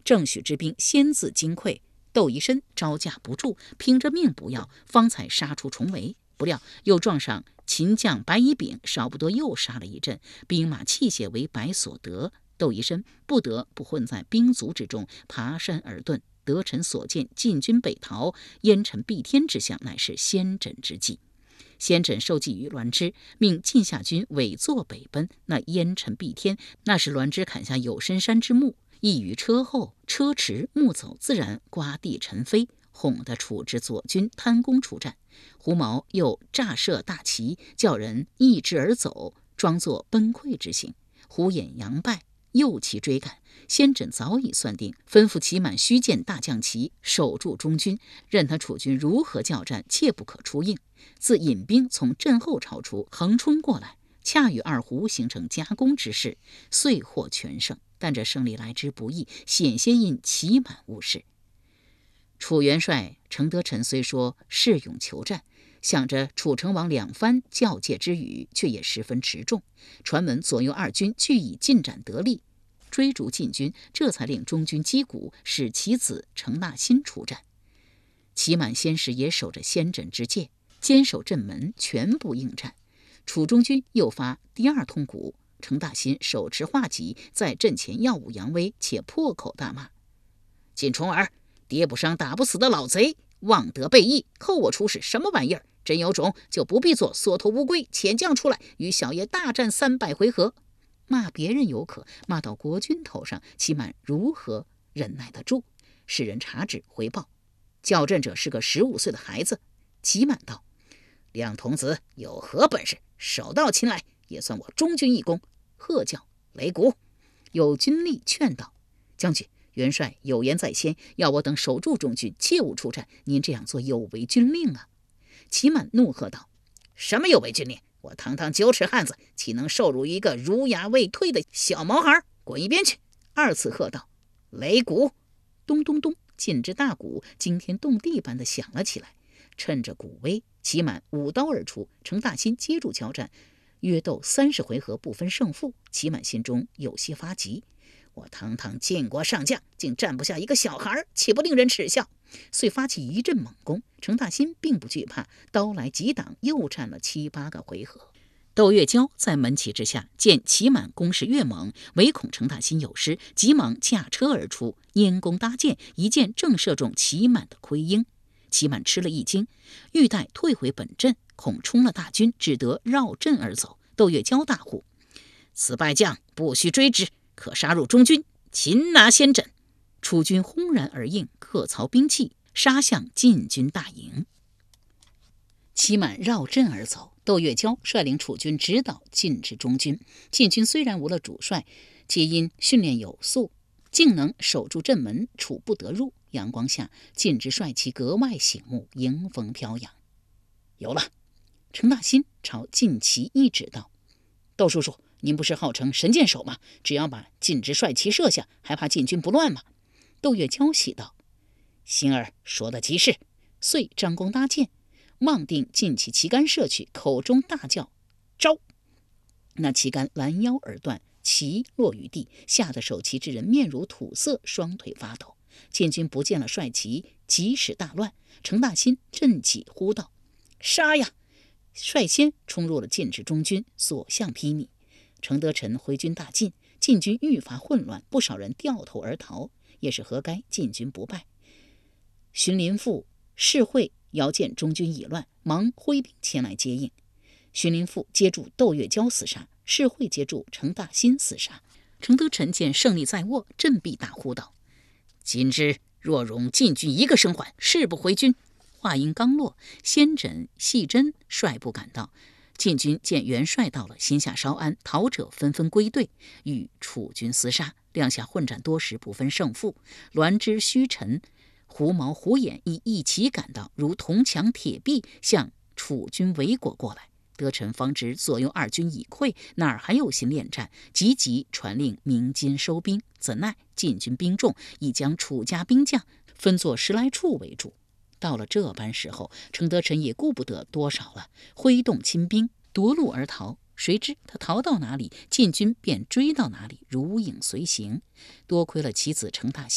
正许之兵先自惊溃，窦仪深招架不住，拼着命不要，方才杀出重围。不料又撞上秦将白乙丙，少不多又杀了一阵，兵马器械为白所得。窦仪深不得不混在兵卒之中，爬山而遁。得臣所见，晋军北逃，燕臣避天之象，乃是先轸之计。先轸受计于栾枝，命晋下军委坐北奔。那燕臣避天，那是栾枝砍下有深山之木，一于车后，车迟木走，自然刮地尘飞，哄得楚之左军贪功出战。胡毛又炸设大旗，叫人抑制而走，装作崩溃之形。胡衍杨败，诱其追赶。先轸早已算定，吩咐齐满须建大将旗，守住中军，任他楚军如何交战，切不可出应。自引兵从阵后超出，横冲过来，恰与二胡形成夹攻之势，遂获全胜。但这胜利来之不易，险些因齐满误事。楚元帅程德臣虽说誓勇求战，想着楚成王两番教诫之语，却也十分持重。传闻左右二军俱已进展得力，追逐晋军，这才令中军击鼓，使其子程纳新出战。齐满先时也守着先轸之界，坚守阵门，全部应战。楚中军又发第二通鼓，程大新手持画戟，在阵前耀武扬威，且破口大骂：晋重耳，跌不伤打不死的老贼，妄得背义，扣我出使什么玩意儿？真有种就不必做缩头乌龟，遣将出来与小爷大战300回合。骂别人有可，骂到国君头上，齐满如何忍耐得住？使人查旨回报，叫阵者是个15岁的孩子。齐满道：亮童子有何本事？手到擒来，也算我中军一功。喝叫擂鼓。有军吏劝道：将军，元帅有言在先，要我等守住中军，切勿出战。您这样做有违军令啊！齐满怒喝道：什么有违军令？我堂堂9尺汉子，岂能受辱一个儒雅未退的小毛孩？滚一边去！二次喝道：擂鼓！咚咚咚，晋之大鼓惊天动地般的响了起来。趁着鼓威，齐满舞刀而出，程大新接住交战，约斗30回合不分胜负。齐满心中有些发急，我堂堂晋国上将，竟战不下一个小孩，岂不令人耻笑？遂发起一阵猛攻。程大新并不惧怕，刀来急挡，又战了7、8个回合。窦月娇在门旗之下，见齐满攻势越猛，唯恐程大新有失，急忙驾车而出，拈弓搭箭，一箭正射中齐满的盔缨。齐满吃了一惊，欲待退回本阵，恐冲了大军，只得绕阵而走。窦月娇大呼：此败将不须追之，可杀入中军，擒拿先轸。楚军轰然而应，各槽兵器，杀向晋军大营。齐满绕阵而走，窦月娇率领楚军直捣晋之中军。晋军虽然无了主帅，皆因训练有素，竟能守住阵门，楚不得入。阳光下，晋之帅旗格外醒目，迎风飘扬。有了！程大新朝晋旗一指道：窦叔叔，您不是号称神箭手吗？只要把晋之帅旗射下，还怕晋军不乱吗？窦月娇喜道：星儿说得极是。遂张弓搭箭，望定晋旗旗杆射去，口中大叫：招！那旗杆拦腰而断，旗落于地，吓得守旗之人面如土色，双腿发抖。晋军不见了帅旗，即使大乱。程大新振戟呼道：杀呀！率先冲入了晋之中军，所向披靡。程德臣回军大进，晋军愈发混乱，不少人掉头而逃，也是何该晋军不败。荀林父士会遥见中军已乱，忙挥兵前来接应。荀林父接住窦月娇厮杀，士会接住程大新厮杀。程德臣见胜利在握，振臂大呼道：今之若容晋军一个生还，誓不回军。话音刚落，先轸、细珍率部赶到。晋军见元帅到了，心下稍安，逃者纷纷归队，与楚军厮杀，两下混战多时，不分胜负。栾枝、须陈、胡毛、胡衍亦一起赶到，如铜墙铁壁，向楚军围裹过来。德臣方知左右二军已溃，哪儿还有心恋战？急急传令鸣金收兵。怎奈晋军兵众，已将楚家兵将分作10来处围住。到了这般时候，程德臣也顾不得多少了，挥动亲兵夺路而逃。谁知他逃到哪里，晋军便追到哪里，如影随形。多亏了其子程大新